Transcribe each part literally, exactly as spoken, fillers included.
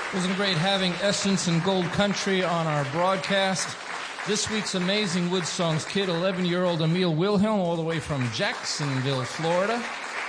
Wasn't great having Essence and Gold Country on our broadcast. This week's Amazing Wood Songs kid, eleven-year-old Emil Wilhelm, all the way from Jacksonville, Florida.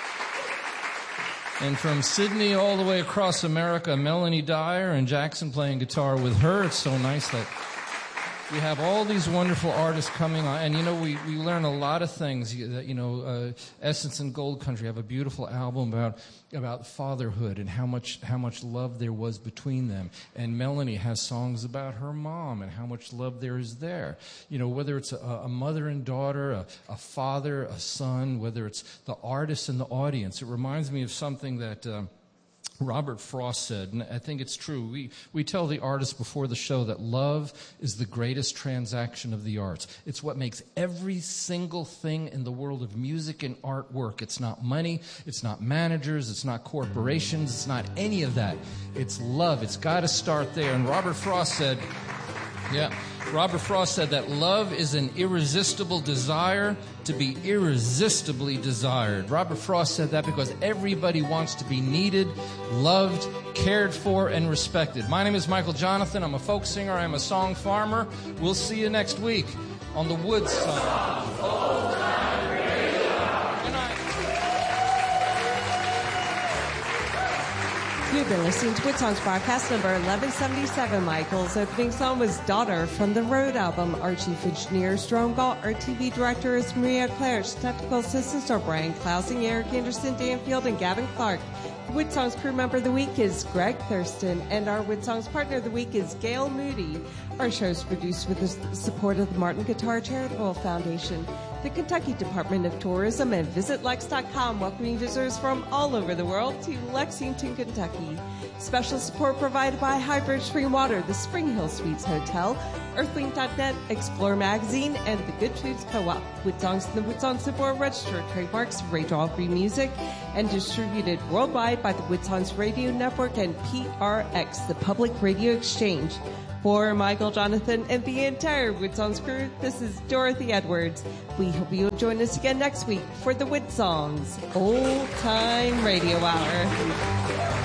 And from Sydney all the way across America, Melanie Dyer and Jackson playing guitar with her. It's so nice that we have all these wonderful artists coming on. And, you know, we, we learn a lot of things. You, you know, uh, Essence and Gold Country have a beautiful album about about fatherhood and how much how much love there was between them. And Melanie has songs about her mom and how much love there is there. You know, whether it's a, a mother and daughter, a, a father, a son, whether it's the artist and the audience. It reminds me of something that Uh, Robert Frost said, and I think it's true. We we tell the artists before the show that love is the greatest transaction of the arts. It's what makes every single thing in the world of music and art work. It's not money, it's not managers, it's not corporations, it's not any of that. It's love. It's got to start there. And Robert Frost said, yeah, Robert Frost said that love is an irresistible desire to be irresistibly desired. Robert Frost said that because everybody wants to be needed, loved, cared for, and respected. My name is Michael Jonathan. I'm a folk singer. I'm a song farmer. We'll see you next week on the Wood Song. You've been listening to Wood Songs broadcast number eleven seventy-seven. Michael's opening song was Daughter from the Road album. Our chief engineer is Jerome Galt. Our T V director is Maria Claridge. Technical assistants are Brian Klausing, Eric Anderson, Dan Field, and Gavin Clark. The Wood Songs crew member of the week is Greg Thurston, and our Wood Songs partner of the week is Gail Moody. Our show is produced with the support of the Martin Guitar Charitable Foundation, the Kentucky Department of Tourism, and Visit Lex dot com, welcoming visitors from all over the world to Lexington, Kentucky. Special support provided by Highbridge Spring Water, the Spring Hill Suites Hotel, Earthlink dot net, Explorer Magazine, and the Good Foods Co-op. Wood Songs and the Wood Songs Support Register trademarks of Rachel Albrecht Music and distributed worldwide by the Wood Songs Radio Network and P R X, the Public Radio Exchange. For Michael Jonathan and the entire Wood Songs crew, this is Dorothy Edwards. We hope you'll join us again next week for the Wood Songs Old Time Radio Hour.